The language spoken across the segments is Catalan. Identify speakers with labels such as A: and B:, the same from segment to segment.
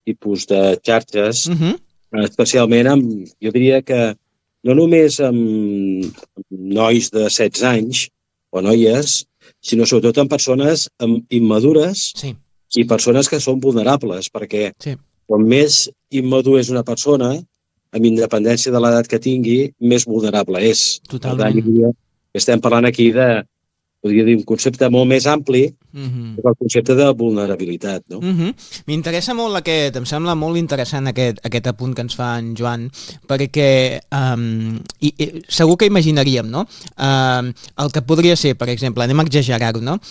A: tipus de xarxes, especialment jo diria que no només amb nois de 16 anys o noies, sinó sobretot amb persones immadures i persones que són vulnerables, perquè quan més immadur és una persona, amb independència de l'edat que tingui, més vulnerable és.
B: Totalment.
A: Per tant, estem parlant aquí de, podria dir, un concepte molt més ampli, el concepte de vulnerabilitat, no?
B: M'interessa molt em sembla molt interessant aquest apunt que ens fa en Joan, perquè segur que imaginaríem, no? El que podria ser, per exemple, anem a exagerar-ho, no?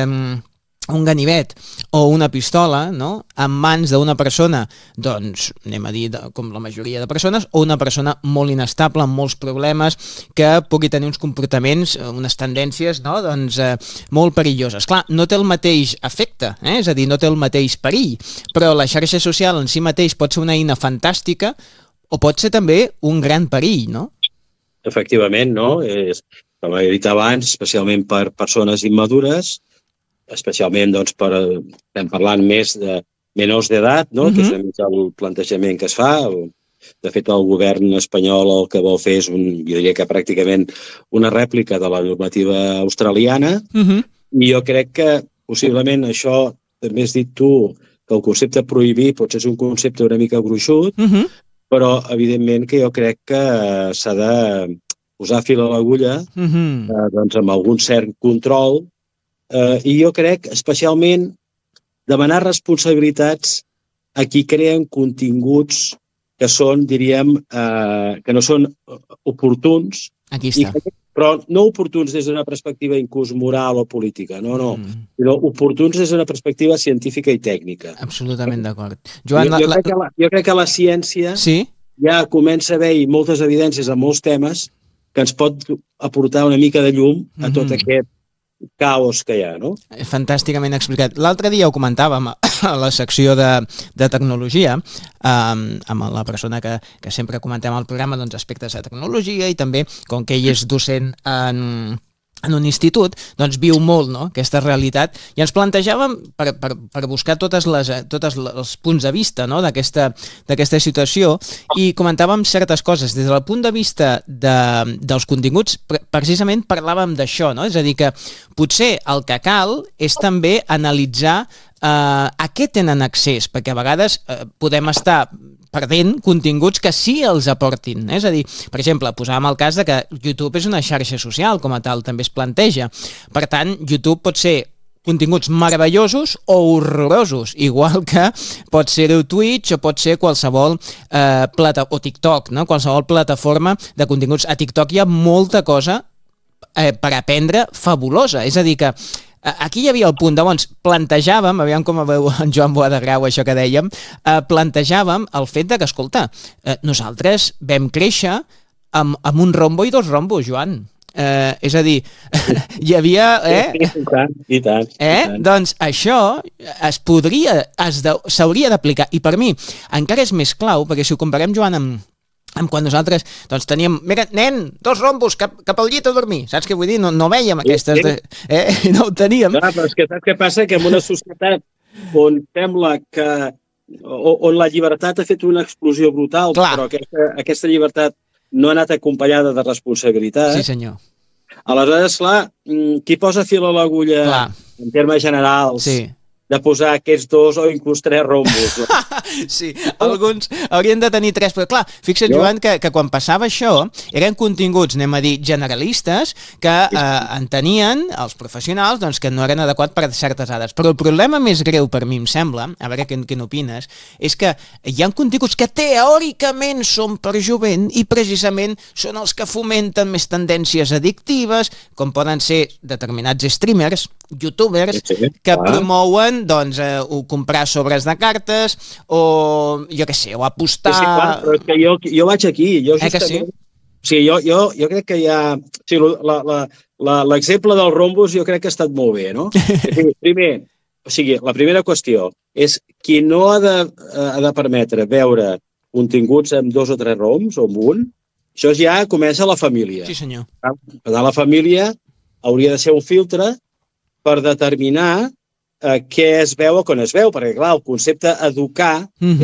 B: Un ganivet o una pistola, no?, en mans d'una persona, doncs, anem a dir, com la majoria de persones, o una persona molt inestable, amb molts problemes, que pugui tenir uns comportaments, unes tendències, no?, doncs, molt perilloses. Clar, no té el mateix efecte, és a dir, no té el mateix perill, però la xarxa social en si mateix pot ser una eina fantàstica o pot ser també un gran perill, no?
A: Efectivament, no? Com he dit abans, especialment per persones immadures, especialment, doncs, estem parlant més de menors d'edat, no? Que és una mica el plantejament que es fa. De fet, el govern espanyol el que vol fer és, jo diria que pràcticament una rèplica de la normativa australiana, i jo crec que possiblement això, també has dit tu, que el concepte prohibir potser és un concepte una mica gruixut, però evidentment que jo crec que s'ha de posar fil a l'agulla, doncs amb algun cert control, i jo crec especialment demanar responsabilitats a qui creen continguts que són, diríem, que no són oportuns.
B: Aquí està.
A: Però no oportuns des d'una perspectiva inclús moral o política, no. Sinó oportuns des d'una perspectiva científica i tècnica.
B: Absolutament d'acord. Joan,
A: jo crec que la ciència ja comença a haver-hi moltes evidències en molts temes que ens pot aportar una mica de llum a tot aquest caos que hi ha, no?
B: Fantàsticament explicat. L'altre dia ho comentàvem a la secció de tecnologia, amb la persona que sempre comentem al programa, doncs, aspectes de tecnologia, i també, com que ell és docent en un institut, doncs viu molt, no?, aquesta realitat, i ens plantejàvem per buscar tots els punts de vista, no?, d'aquesta situació, i comentàvem certes coses. Des del punt de vista dels continguts, precisament parlàvem d'això, no?, és a dir, que potser el que cal és també analitzar a què tenen accés, perquè a vegades podem estar perdent continguts que sí els aportin. És a dir, per exemple, posàvem el cas de que YouTube és una xarxa social, com a tal, també es planteja. Per tant, YouTube pot ser continguts meravellosos o horrorosos, igual que pot ser-ho Twitch o pot ser qualsevol o TikTok, no? Qualsevol plataforma de continguts. A TikTok hi ha molta cosa per aprendre fabulosa. És a dir, que aquí hi havia el punt de, doncs, plantejàvem, aviam com veu en Joan Boadagrau això que dèiem, plantejàvem el fet de que, escolta, nosaltres vam créixer amb un rombo i dos rombos, Joan. És a dir, hi havia...
A: I tant.
B: Doncs això s'hauria d'aplicar. I per mi encara és més clau, perquè si ho comparem, Joan, amb quan nosaltres doncs, teníem... Mira, nen, dos rombos, cap al llit a dormir. Saps què vull dir? No vèiem aquestes... No ho teníem.
A: No, però és que saps què passa? Que en una societat on sembla que... on la llibertat ha fet una explosió brutal, però aquesta llibertat no ha anat acompanyada de responsabilitat.
B: Sí, senyor.
A: Aleshores, clar, qui posa fil a l'agulla en termes generals de posar aquests dos o inclús tres rombos?
B: Sí, alguns haurien de tenir tres, però clar, fixa't, Joan, que quan passava això eren continguts, anem a dir, generalistes, que entenien els professionals doncs, que no eren adequats per a certes edats. Però el problema més greu per mi, em sembla, a veure què n'opines, és que hi ha continguts que teòricament són per jovent i precisament són els que fomenten més tendències addictives, com poden ser determinats streamers, youtubers, que promouen doncs, comprar sobres de cartes o, jo què sé, o apostar...
A: Sí, clar, però és que jo vaig aquí. Justament... Sí, jo crec que hi ha... Sí, l'exemple dels rombos jo crec que ha estat molt bé, no? Primer, la primera qüestió és qui no ha de permetre veure continguts amb dos o tres rombos o amb un, això ja comença a la família.
B: Sí, senyor.
A: Per tant, la família hauria de ser un filtre per determinar què es veu o quan es veu, perquè, clar, el concepte educar